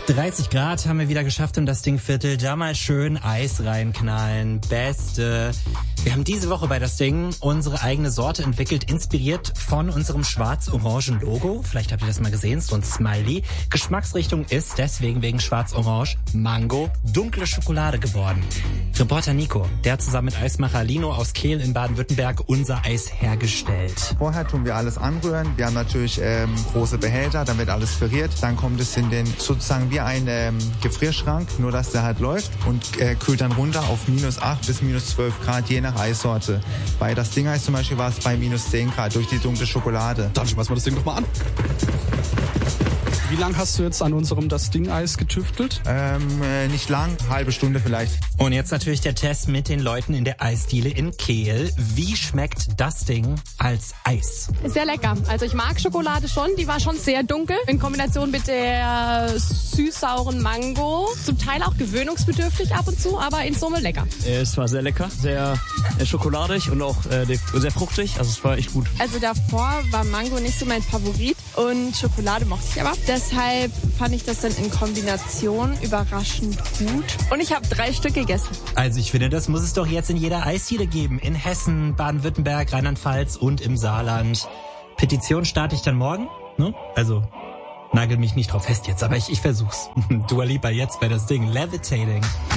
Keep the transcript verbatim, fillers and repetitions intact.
dreißig Grad haben wir wieder geschafft im Das Ding-Viertel. Da mal schön Eis reinknallen. Beste. Wir haben diese Woche bei Das Ding unsere eigene Sorte entwickelt, inspiriert von unserem schwarz-orangen Logo. Vielleicht habt ihr das mal gesehen, so ein Smiley. Geschmacksrichtung ist deswegen wegen schwarz-orange Mango dunkle Schokolade geworden. Reporter Nico, der hat zusammen mit Eismacher Lino aus Kehl in Baden-Württemberg unser Eis hergestellt. Vorher tun wir alles anrühren. Wir haben natürlich ähm, große Behälter, dann wird alles püriert. Dann kommt es in den sozusagen wie ein ähm, Gefrierschrank, nur dass der halt läuft und äh, kühlt dann runter auf minus acht bis minus zwölf Grad, je nach Eissorte. Bei Das Ding Eis zum Beispiel war es bei minus zehn Grad durch die dunkle Schokolade. Dann schmeißen wir das Ding doch mal an. Wie lange hast du jetzt an unserem Das Ding Eis getüftelt? Ähm, äh, nicht lang, halbe Stunde vielleicht. Und jetzt natürlich der Test mit den Leuten in der Eisdiele in Kehl. Wie schmeckt das Ding als Eis? Sehr lecker. Also ich mag Schokolade schon, die war schon sehr dunkel. In Kombination mit der süß-sauren Mango. Zum Teil auch gewöhnungsbedürftig ab und zu, aber in Summe lecker. Es war sehr lecker, sehr äh, schokoladig und auch äh, sehr fruchtig. Also es war echt gut. Also davor war Mango nicht so mein Favorit und Schokolade mochte ich aber. Deshalb fand ich das dann in Kombination überraschend gut. Und ich habe drei Stück gegessen. Also ich finde, das muss es doch jetzt in jeder Eisdiele geben. In Hessen, Baden-Württemberg, Rheinland-Pfalz und im Saarland. Petition starte ich dann morgen. Ne? Also nagel mich nicht drauf fest jetzt, aber ich, ich versuch's. Dua Lipa jetzt bei Das Ding. Levitating.